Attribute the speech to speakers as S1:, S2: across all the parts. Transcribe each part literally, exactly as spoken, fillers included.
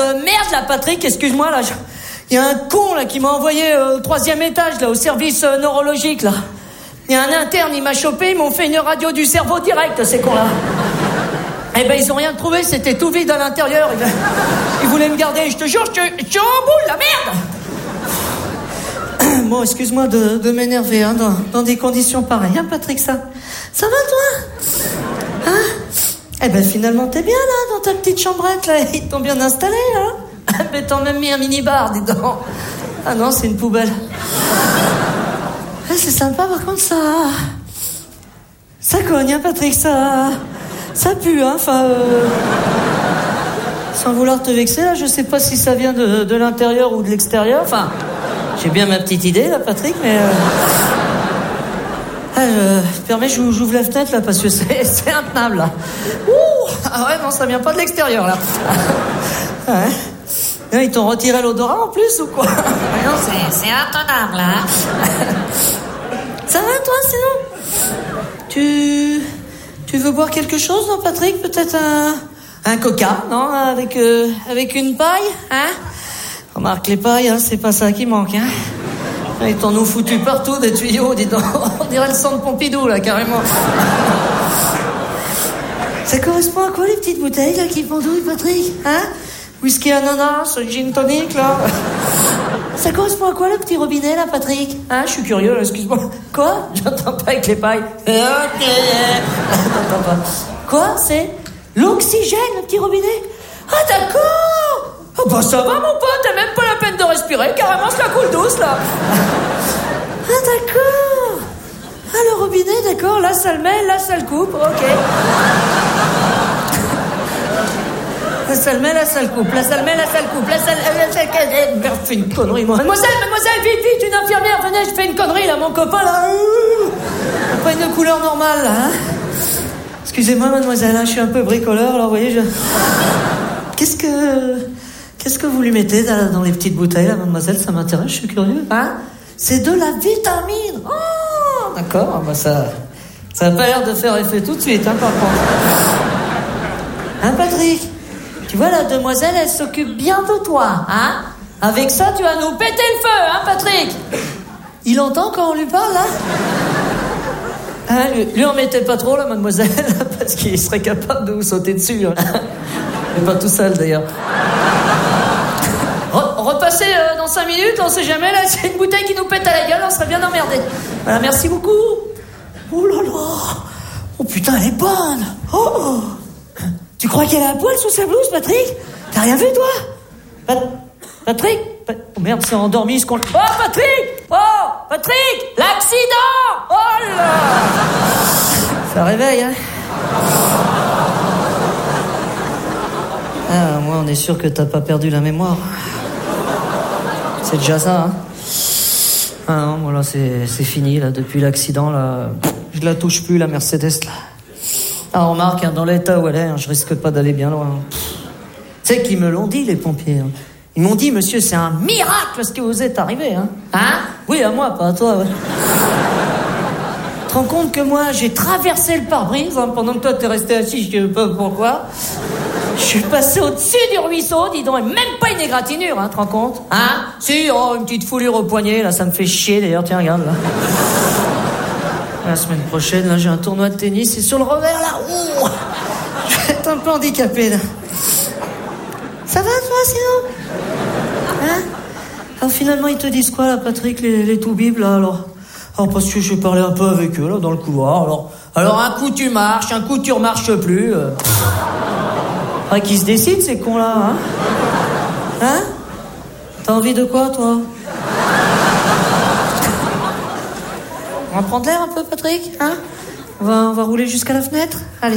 S1: de merde, là, Patrick, excuse-moi, là. Il y a un con, là, qui m'a envoyé euh, au troisième étage, là, au service euh, neurologique, là. Il y a un interne, il m'a chopé, ils m'ont fait une radio du cerveau direct, ces cons-là. Eh ben, ils ont rien trouvé, c'était tout vide à l'intérieur. Ils, ils voulaient me garder, je te jure, je te- je suis en boule, la merde. Bon, excuse-moi de, de m'énerver, hein, dans, dans des conditions pareilles, hein, Patrick, ça. Ça va, toi? Hein? Eh ben, finalement, t'es bien, là, dans ta petite chambrette, là. Ils t'ont bien installé, hein? Mais t'en même mis un mini-bar, dis donc. Ah non, c'est une poubelle. Ah, c'est sympa, par contre, ça... Ça cogne, hein, Patrick, ça... Ça pue, hein, enfin... Euh... Sans vouloir te vexer, là, je sais pas si ça vient de, de l'intérieur ou de l'extérieur, enfin... J'ai bien ma petite idée, là, Patrick, mais... Euh... Ah, je... Permets, j'ouvre la fenêtre, là, parce que c'est, c'est intenable, là. Ouh. Ah ouais, non, ça vient pas de l'extérieur, là. Ouais. Ils t'ont retiré l'odorat, en plus, ou quoi?
S2: Non, c'est, c'est intenable, là.
S1: Ça va, toi, sinon? Tu... Tu veux boire quelque chose, non, Patrick? Peut-être un... Un coca, non? Avec, euh, avec une paille, hein? Remarque, les pailles, hein, c'est pas ça qui manque, hein? Ils t'en ont foutu partout, des tuyaux, dis donc. On dirait le centre Pompidou, là, carrément. Ça correspond à quoi, les petites bouteilles, là, qui pendouillent, Patrick? Hein? Whisky ananas, gin tonic, là. Ça correspond à quoi, le petit robinet, là, Patrick? Hein, je suis curieux, là, excuse-moi. Quoi? J'entends pas avec les pailles. Ok. J'entends pas. Quoi? C'est l'oxygène, le petit robinet? Ah, d'accord! Ah, bah, ça va, mon pote, t'as même pas la peine de respirer, carrément, je la coule douce, là. Ah, d'accord! Ah, le robinet, d'accord, là, ça le met, là, ça le coupe, ok. Là, ça le met, là, ça le coupe. Là, ça le met, là, ça le coupe. Là, ça le... Là, ça le... Merde, je fais une connerie, moi. Mademoiselle, mademoiselle, vite, vite, une infirmière, venez, je fais une connerie, là, mon copain, là. Pas une couleur normale, là, hein. Excusez-moi, mademoiselle, hein, je suis un peu bricoleur, alors, vous voyez, je... Qu'est-ce que... Qu'est-ce que vous lui mettez dans, dans les petites bouteilles, là, mademoiselle? Ça m'intéresse, je suis curieux. Hein? C'est de la vitamine. Oh, d'accord, bah ça... Ça n'a pas l'air de faire effet tout de suite, hein, par contre. Hein, Patrick? Tu vois, la demoiselle, elle s'occupe bien de toi, hein? Avec ça, tu vas nous péter le feu, hein, Patrick? Il entend quand on lui parle, là? Hein, lui, lui en mettez pas trop, là, mademoiselle, parce qu'il serait capable de vous sauter dessus. Hein. Mais pas tout seul, d'ailleurs. Re- repassez euh, dans cinq minutes, on sait jamais, là, c'est une bouteille qui nous pète à la gueule, on serait bien emmerdés. Voilà, merci beaucoup. Oh là là. Oh putain, elle est bonne. Oh. Tu crois qu'elle a un poil sous sa blouse, Patrick? T'as rien vu, toi? Pat- Patrick? Pat- oh merde, c'est endormi, ce qu'on... Oh, Patrick! Oh, Patrick! L'accident! Oh là! Ça réveille, hein? Ah, moi, on est sûr que t'as pas perdu la mémoire. C'est déjà ça, hein? Ah non, moi, là, c'est, c'est fini, là, depuis l'accident, là. Je la touche plus, la Mercedes, là. Ah, remarque, hein, dans l'état où elle est, hein, je risque pas d'aller bien loin. Tu sais qu'ils me l'ont dit, les pompiers. Hein. Ils m'ont dit, monsieur, c'est un miracle ce qui vous est arrivé, hein? Hein? Oui, à moi, pas à toi, ouais. Tu te rends compte que moi, j'ai traversé le pare-brise, hein, pendant que toi, t'es resté assis, je sais pas pourquoi. Je suis passé au-dessus du ruisseau, dis donc, et même pas une égratignure, hein, tu te rends compte? Hein? Si, oh, une petite foulure au poignet, là, ça me fait chier, d'ailleurs, tiens, regarde, là. La semaine prochaine, là, j'ai un tournoi de tennis, et sur le revers, là, ouh, je vais être un peu handicapé, là. Ça va, toi, sinon? Hein? Alors, finalement, ils te disent quoi, là, Patrick, les, les toubibs, là, alors? Alors, parce que j'ai parlé un peu avec eux, là, dans le couloir, alors... Alors, un coup, tu marches, un coup, tu remarches plus, euh... Ah, qui se décident, ces cons-là, hein? Hein? T'as envie de quoi, toi? On va prendre l'air un peu, Patrick, hein? On va, on va rouler jusqu'à la fenêtre? Allez.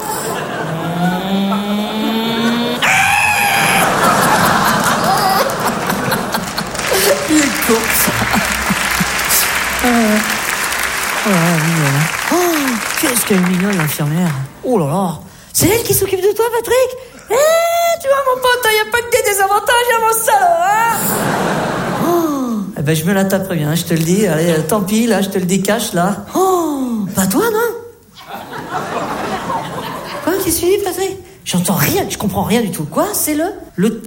S1: Il est con, ça. Euh... Oh, mignonne. Oh, qu'est-ce qu'elle est mignonne, l'infirmière. Oh là là. C'est elle qui s'occupe de toi, Patrick? Eh, tu vois, mon pote, y a pas que des désavantages à mon salaud, hein? Oh, eh ben, je me la tape bien, je te le dis. Allez, euh, tant pis, là, je te le décache, là. Oh, pas toi, non? Quoi, qu'est-ce que tu dis, Patrick? J'entends rien, je comprends rien du tout. Quoi, c'est le... Le